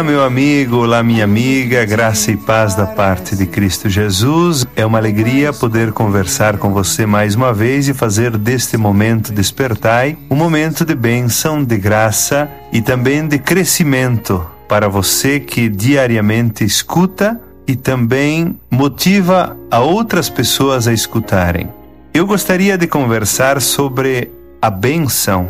Olá, meu amigo, olá, minha amiga, graça e paz da parte de Cristo Jesus. É uma alegria poder conversar com você mais uma vez e fazer deste momento Despertai um momento de bênção, de graça e também de crescimento para você que diariamente escuta e também motiva a outras pessoas a escutarem. Eu gostaria de conversar sobre a bênção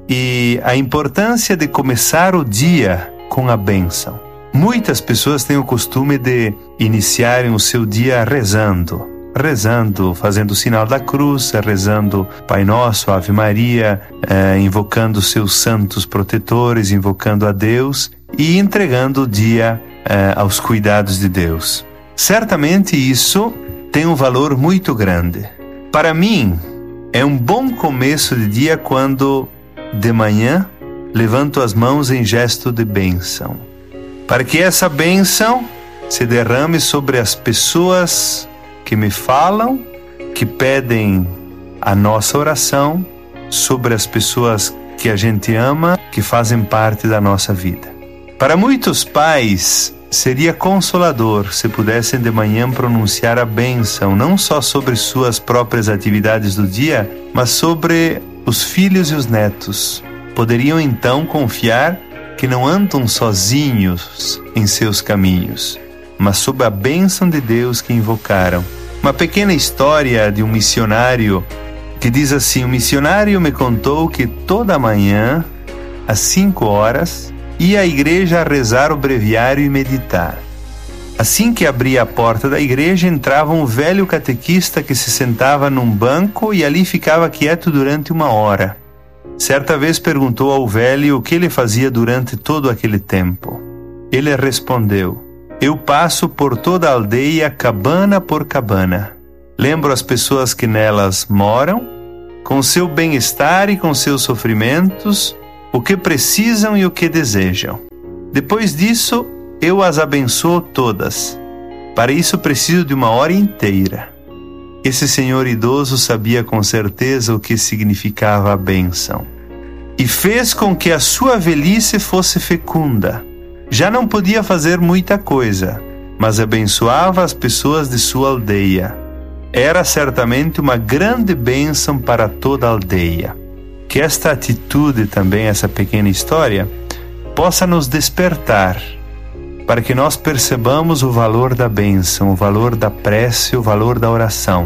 e a importância de começar o dia com a bênção. Muitas pessoas têm o costume de iniciarem o seu dia rezando, fazendo o sinal da cruz, rezando Pai Nosso, Ave Maria, invocando seus santos protetores, invocando a Deus e entregando o dia aos cuidados de Deus. Certamente isso tem um valor muito grande. Para mim, é um bom começo de dia quando, de manhã, levanto as mãos em gesto de bênção, para que essa bênção se derrame sobre as pessoas que me falam, que pedem a nossa oração, sobre as pessoas que a gente ama, que fazem parte da nossa vida. Para muitos pais, seria consolador se pudessem de manhã pronunciar a bênção, não só sobre suas próprias atividades do dia, mas sobre os filhos e os netos. Poderiam então confiar que não andam sozinhos em seus caminhos, mas sob a bênção de Deus que invocaram. Uma pequena história de um missionário que diz assim: o missionário me contou que toda manhã, às 5 horas, ia à igreja a rezar o breviário e meditar. Assim que abria a porta da igreja, entrava um velho catequista que se sentava num banco e ali ficava quieto durante 1 hora. Certa vez perguntou ao velho o que ele fazia durante todo aquele tempo. Ele respondeu: eu passo por toda a aldeia, cabana por cabana. Lembro as pessoas que nelas moram, com seu bem-estar e com seus sofrimentos, o que precisam e o que desejam. Depois disso, eu as abençoo todas. Para isso preciso de 1 hora inteira. Esse senhor idoso sabia com certeza o que significava a bênção. E fez com que a sua velhice fosse fecunda. Já não podia fazer muita coisa, mas abençoava as pessoas de sua aldeia. Era certamente uma grande bênção para toda a aldeia. Que esta atitude também, essa pequena história, possa nos despertar, para que nós percebamos o valor da bênção, o valor da prece, o valor da oração.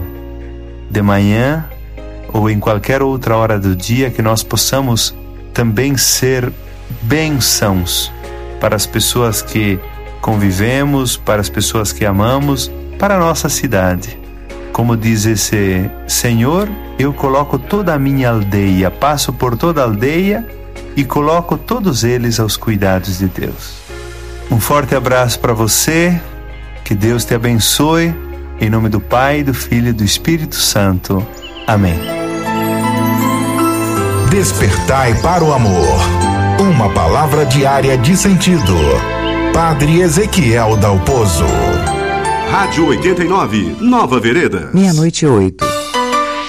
De manhã ou em qualquer outra hora do dia, que nós possamos também ser bênçãos para as pessoas que convivemos, para as pessoas que amamos, para a nossa cidade. Como diz esse senhor, eu coloco toda a minha aldeia, passo por toda a aldeia e coloco todos eles aos cuidados de Deus. Um forte abraço para você, que Deus te abençoe, em nome do Pai, do Filho e do Espírito Santo. Amém. Despertai para o amor. Uma palavra diária de sentido. Padre Ezequiel Dalpozo. Rádio 89, Nova Vereda. 00:08.